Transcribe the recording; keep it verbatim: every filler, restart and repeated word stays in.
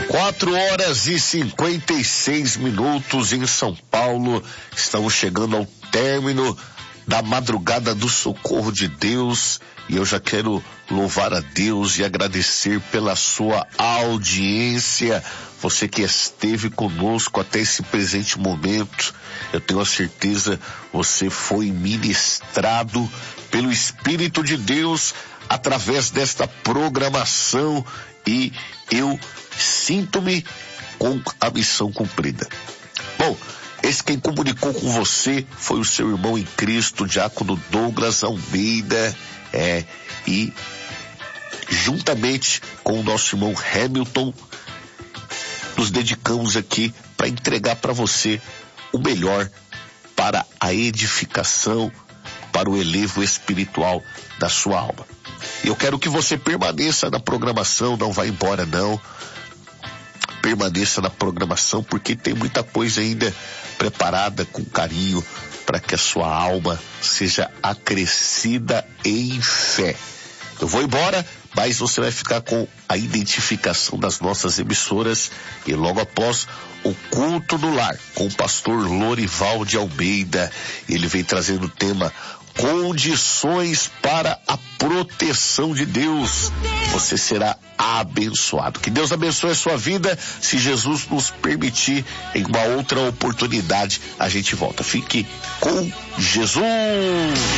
Quatro horas e cinquenta e seis minutos em São Paulo. Estamos chegando ao término da madrugada do socorro de Deus e eu já quero louvar a Deus e agradecer pela sua audiência. Você que esteve conosco até esse presente momento, eu tenho a certeza você foi ministrado pelo Espírito de Deus através desta programação e eu sinto-me com a missão cumprida. Bom, esse quem comunicou com você foi o seu irmão em Cristo, Diácono Douglas Almeida, é, e juntamente com o nosso irmão Hamilton, nos dedicamos aqui para entregar para você o melhor para a edificação, para o elevo espiritual da sua alma. Eu quero que você permaneça na programação, não vá embora não. Permaneça na programação porque tem muita coisa ainda preparada com carinho para que a sua alma seja acrescida em fé. Eu vou embora, mas você vai ficar com a identificação das nossas emissoras e logo após o culto no lar com o pastor Lorival de Almeida. Ele vem trazendo o tema Condições para a proteção de Deus. Você será abençoado. Que Deus abençoe a sua vida. Se Jesus nos permitir, em uma outra oportunidade, a gente volta. Fique com Jesus.